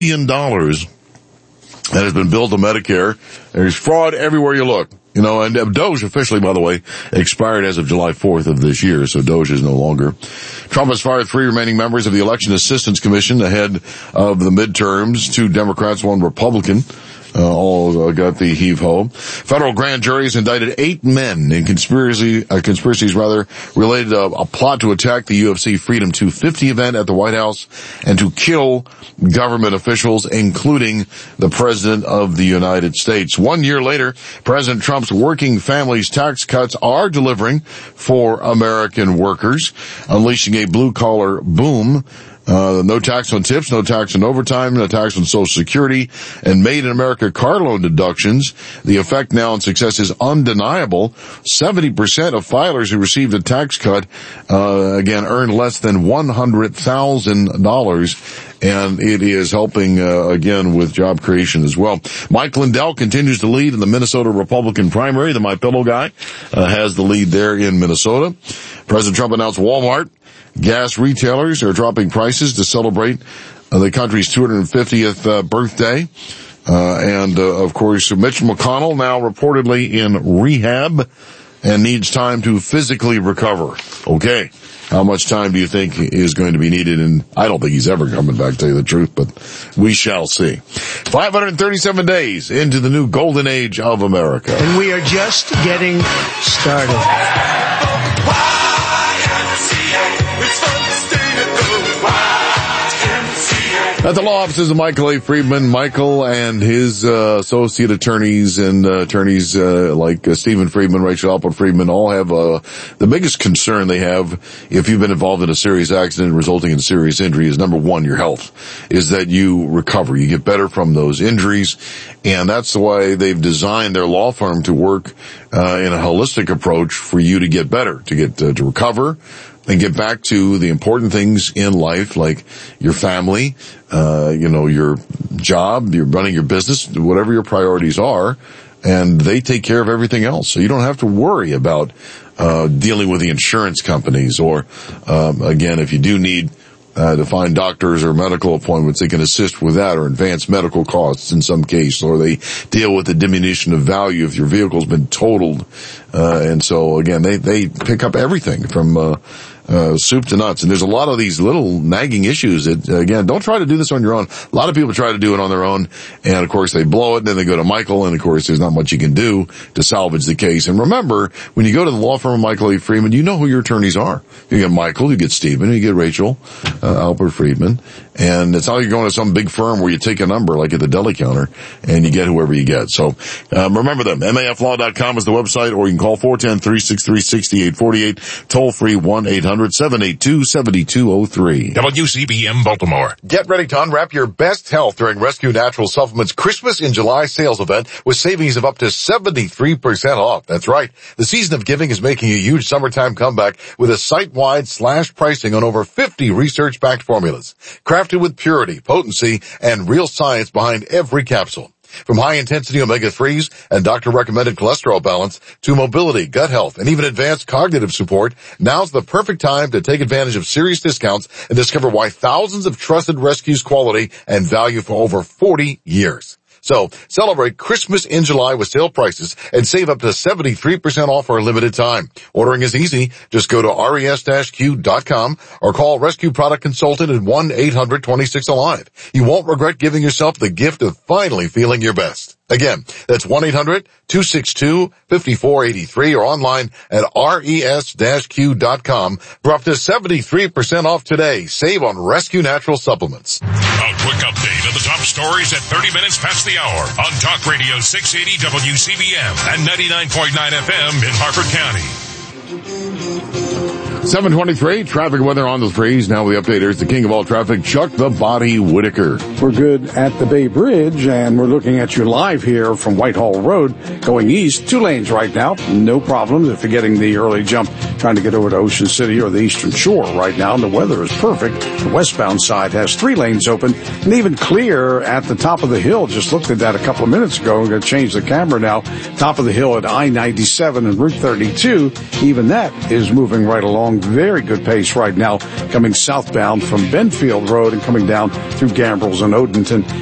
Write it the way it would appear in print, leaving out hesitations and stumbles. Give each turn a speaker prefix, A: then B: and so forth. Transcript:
A: $1 billion that has been billed to Medicare. There's fraud everywhere you look. You know, and DOGE officially, by the way, expired as of July 4th of this year, so DOGE is no longer. Trump has fired 3 remaining members of the Election Assistance Commission ahead of the midterms. 2 Democrats, 1 Republican. All got the heave-ho. Federal grand juries indicted 8 men in conspiracies related to a plot to attack the UFC Freedom 250 event at the White House and to kill government officials, including the President of the United States. 1 year later, President Trump's working families tax cuts are delivering for American workers, unleashing a blue-collar boom. No tax on tips, no tax on overtime, no tax on Social Security, and Made in America car loan deductions. The effect now on success is undeniable. 70% of filers who received a tax cut, again, earned less than $100,000. And it is helping, again, with job creation as well. Mike Lindell continues to lead in the Minnesota Republican primary. The MyPillow guy, has the lead there in Minnesota. President Trump announced Walmart. Gas retailers are dropping prices to celebrate the country's 250th birthday. Of course, Mitch McConnell now reportedly in rehab and needs time to physically recover. Okay. How much time do you think is going to be needed? And I don't think he's ever coming back, to tell you the truth, but we shall see. 537 days into the new golden age of America.
B: And we are just getting started.
A: At the law offices of Michael A. Friedman, Michael and his associate attorneys and attorneys like Stephen Friedman, Rachel Alpert Friedman, all have the biggest concern they have if you've been involved in a serious accident resulting in serious injury is, number one, your health, is that you recover. You get better from those injuries, and that's why they've designed their law firm to work in a holistic approach for you to get better, to get to recover, and get back to the important things in life, like your family, your job, you're running your business, whatever your priorities are, and they take care of everything else. So you don't have to worry about dealing with the insurance companies or, again, if you do need to find doctors or medical appointments, they can assist with that, or advance medical costs in some case, or they deal with the diminution of value if your vehicle's been totaled. And so again, they pick up everything from soup to nuts. And there's a lot of these little nagging issues that, again, don't try to do this on your own. A lot of people try to do it on their own, and of course they blow it, and then they go to Michael, and of course there's not much you can do to salvage the case. And remember, when you go to the law firm of Michael A. Friedman, you know who your attorneys are. You get Michael, you get Stephen, you get Rachel Alpert Friedman, and it's not like you're going to some big firm where you take a number like at the deli counter and you get whoever you get. So remember them. MAFlaw.com is the website, or you can call 410-363-6848, toll free 1-800-782-7203.
C: WCBM Baltimore.
D: Get ready to unwrap your best health during Rescue Natural Supplements Christmas in July sales event with savings of up to 73% off. That's right. The season of giving is making a huge summertime comeback with a site-wide slash pricing on over 50 research-backed formulas, crafted with purity, potency, and real science behind every capsule. From high-intensity omega-3s and doctor-recommended cholesterol balance to mobility, gut health, and even advanced cognitive support, now's the perfect time to take advantage of serious discounts and discover why thousands of trusted rescues quality and value for over 40 years. So, celebrate Christmas in July with sale prices and save up to 73% off for a limited time. Ordering is easy. Just go to res-q.com or call Rescue Product Consultant at 1-800-26-ALIVE. You won't regret giving yourself the gift of finally feeling your best. Again, that's 1-800-262-5483 or online at res-q.com for up to 73% off today. Save on Rescue Natural Supplements.
C: A quick update of the top stories at 30 minutes past the hour on Talk Radio 680 WCBM and 99.9 FM in Harford County.
A: 723, traffic weather on the threes. Now the updaters, the king of all traffic, Chuck the Body Whitaker.
E: We're good at the Bay Bridge, and we're looking at you live here from Whitehall Road, going east, 2 lanes right now. No problems if you're getting the early jump trying to get over to Ocean City or the Eastern Shore right now, and the weather is perfect. The westbound side has 3 lanes open and even clear at the top of the hill. Just looked at that a couple of minutes ago. I'm going to change the camera now. Top of the hill at I-97 and Route 32. Even that is moving right along. Very good pace right now, coming southbound from Benfield Road and coming down through Gambrills and Odenton.